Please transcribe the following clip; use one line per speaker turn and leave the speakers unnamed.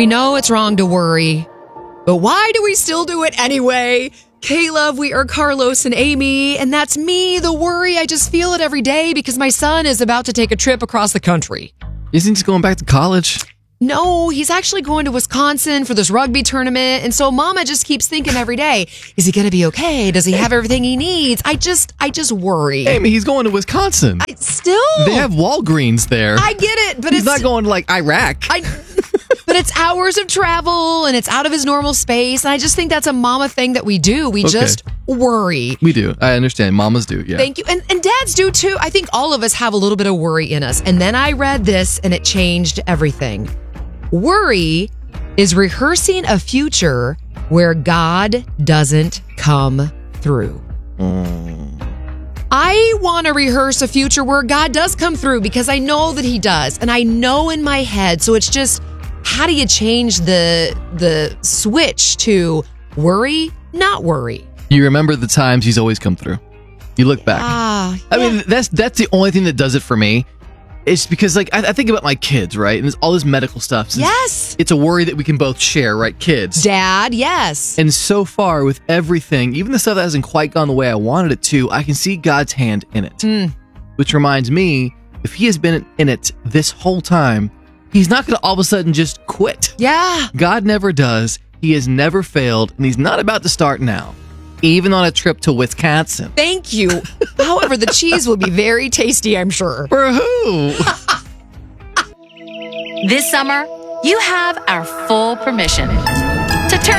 We know it's wrong to worry, but why do we still do it anyway? K-Love, we are Carlos and Amy, and that's me, the worry. I just feel it every day because my son is about to take a trip across the country.
Isn't he going back to college?
No, he's actually going to Wisconsin for this rugby tournament, and so Mama just keeps thinking every day, is he going to be okay? Does he have everything he needs? I just worry.
Amy, he's going to Wisconsin. They have Walgreens there.
I get it, but
he's not going to, like, Iraq.
But it's hours of travel, and it's out of his normal space, and I just think that's a mama thing that we do. We just worry.
We do. I understand. Mamas do, yeah.
Thank you. And dads do, too. I think all of us have a little bit of worry in us. And then I read this, and it changed everything. Worry is rehearsing a future where God doesn't come through. I want to rehearse a future where God does come through because I know that he does. And I know in my head. So it's just, how do you change the switch to worry, not worry?
You remember the times he's always come through. You look back. I mean, that's the only thing that does it for me. It's because, like, I think about my kids, right? And there's all this medical stuff.
Yes.
It's a worry that we can both share, right? Kids.
Dad, yes.
And so far with everything, even the stuff that hasn't quite gone the way I wanted it to, I can see God's hand in it. Which reminds me, if he has been in it this whole time, he's not going to all of a sudden just quit.
Yeah.
God never does. He has never failed, and he's not about to start now. Even on a trip to Wisconsin.
Thank you. However, the cheese will be very tasty, I'm sure.
For who?
This summer, you have our full permission to turn